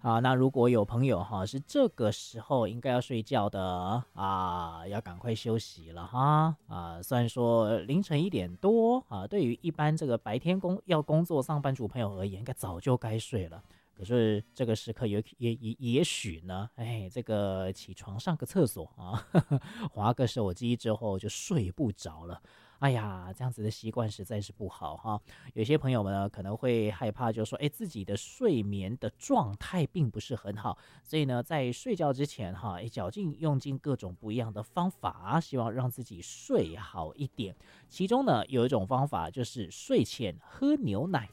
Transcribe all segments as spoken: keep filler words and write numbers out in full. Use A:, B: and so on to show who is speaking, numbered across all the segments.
A: 啊，那如果有朋友哈是这个时候应该要睡觉的啊，要赶快休息了哈啊。虽然说凌晨一点多啊，对于一般这个白天工要工作上班族朋友而言，应该早就该睡了。可是这个时刻也也也也许呢，哎，这个起床上个厕所啊，呵呵滑个手机之后就睡不着了。哎呀，这样子的习惯实在是不好哈。有些朋友们呢可能会害怕，就说，哎，自己的睡眠的状态并不是很好，所以呢，在睡觉之前哈，哎，绞尽用尽各种不一样的方法，希望让自己睡好一点。其中呢，有一种方法就是睡前喝牛奶。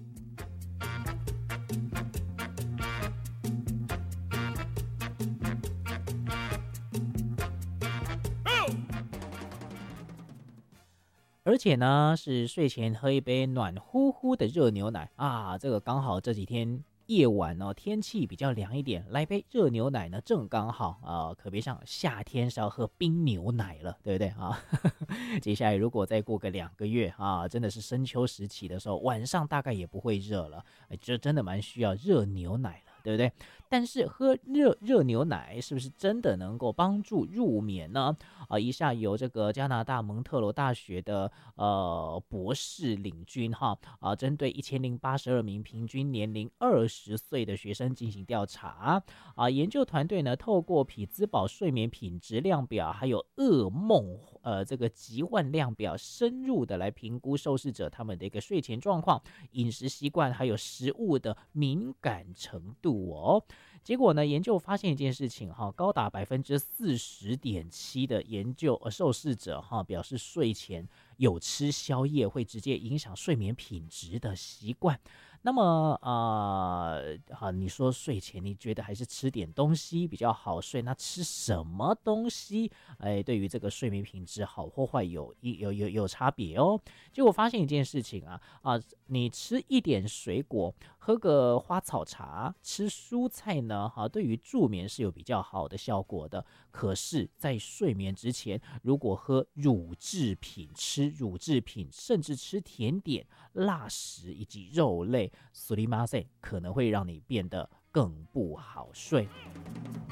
A: 而且呢，是睡前喝一杯暖乎乎的热牛奶啊，这个刚好这几天夜晚哦，天气比较凉一点，来杯热牛奶呢，正刚好啊，可别像夏天是要喝冰牛奶了，对不对啊？接下来如果再过个两个月啊，真的是深秋时期的时候，晚上大概也不会热了，这真的蛮需要热牛奶了，对不对？但是喝热热牛奶是不是真的能够帮助入眠呢？啊，以下由这个加拿大蒙特罗大学的呃博士领军哈啊，针对一千零八十二名平均年龄二十岁的学生进行调查啊，研究团队呢透过匹兹堡睡眠品质量表还有噩梦呃这个疾患量表，深入的来评估受试者他们的一个睡前状况、饮食习惯还有食物的敏感程度哦。结果呢，研究发现一件事情哈，高达百分之四十点七的研究呃受试者哈表示睡前有吃宵夜会直接影响睡眠品质的习惯。那么呃好，你说睡前你觉得还是吃点东西比较好睡，那吃什么东西哎对于这个睡眠品质好或坏有有有有差别哦。结果发现一件事情啊啊，你吃一点水果，喝个花草茶，吃蔬菜呢，哈，对于助眠是有比较好的效果的。可是，在睡眠之前，如果喝乳制品、吃乳制品，甚至吃甜点、辣食以及肉类，すりません可能会让你变得更不好睡。